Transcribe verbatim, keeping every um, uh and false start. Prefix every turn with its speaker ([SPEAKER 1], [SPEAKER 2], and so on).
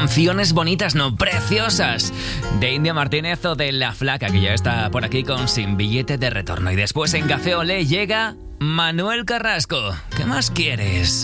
[SPEAKER 1] canciones bonitas, no preciosas, de India Martínez o de La Flaca, que ya está por aquí con Sin Billete de Retorno. Y después en Café Olé llega Manuel Carrasco. ¿Qué más quieres?